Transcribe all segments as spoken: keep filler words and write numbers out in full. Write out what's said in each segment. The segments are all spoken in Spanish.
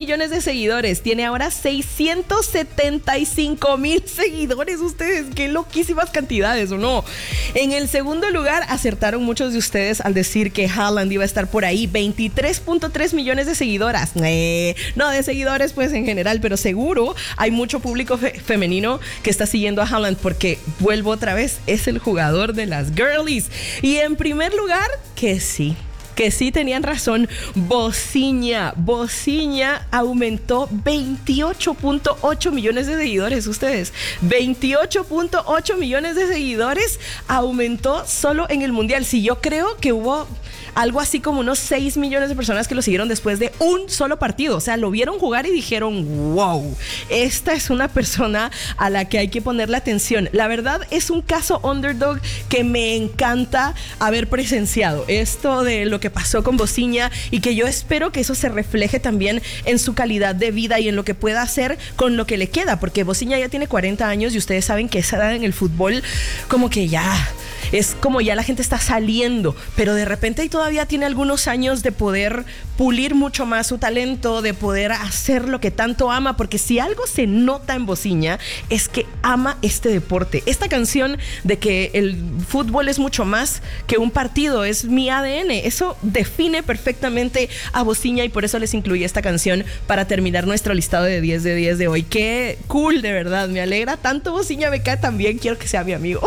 millones de seguidores. Tiene ahora seiscientos setenta y cinco mil seguidores. Ustedes, qué loquísimas cantidades, ¿o no? En el segundo lugar, acertaron muchos de ustedes al decir que Haaland iba a estar por ahí. veintitrés punto tres millones de seguidoras. Eh, no de seguidores, pues en general, pero seguro hay mucho público fe- femenino que está siguiendo a Haaland porque, vuelvo otra vez, es el jugador de las girlies. Y en primer lugar, que sí. Que sí tenían razón, Bociña. Bociña aumentó veintiocho punto ocho millones de seguidores, ustedes. veintiocho punto ocho millones de seguidores aumentó solo en el Mundial. Sí, yo creo que hubo algo así como unos seis millones de personas que lo siguieron después de un solo partido. O sea, lo vieron jugar y dijeron, wow, esta es una persona a la que hay que ponerle atención. La verdad es un caso underdog que me encanta haber presenciado. Esto de lo que pasó con Bociña y que yo espero que eso se refleje también en su calidad de vida y en lo que pueda hacer con lo que le queda, porque Bociña ya tiene cuarenta años y ustedes saben que esa edad en el fútbol como que ya es como ya la gente está saliendo, pero de repente y todavía tiene algunos años de poder pulir mucho más su talento, de poder hacer lo que tanto ama, porque si algo se nota en Bociña es que ama este deporte. Esta canción de que el fútbol es mucho más que un partido, es mi A D N, eso define perfectamente a Bociña y por eso les incluí esta canción para terminar nuestro listado de diez de diez de hoy. Qué cool, de verdad, me alegra tanto. Bociña me cae también, quiero que sea mi amigo.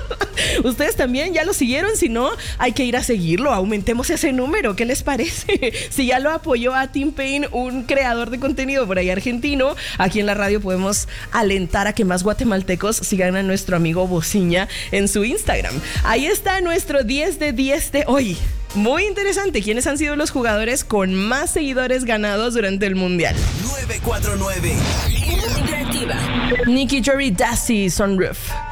Ustedes también ya lo siguieron, si no, hay que ir a seguirlo, aumentemos ese número, ¿qué les parece? Si ya lo apoyó a Tim Payne, un creador de contenido por ahí argentino, aquí en la radio podemos alentar a que más guatemaltecos sigan a nuestro amigo Bociña en su Instagram. Ahí está nuestro diez de diez de hoy. Muy interesante, ¿quiénes han sido los jugadores con más seguidores ganados durante el Mundial? nueve cuatro nueve Interactiva. Nikki Jury Dassi, Sunroof.